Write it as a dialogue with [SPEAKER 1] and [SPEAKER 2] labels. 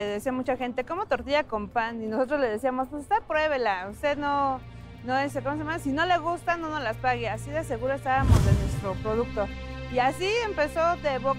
[SPEAKER 1] Decía mucha gente, ¿cómo tortilla con pan? Y nosotros le decíamos, pues usted pruébela, usted no es, ¿cómo se llama? Si no le gusta, no nos las pague. Así de seguro estábamos de nuestro producto. Y así empezó de boca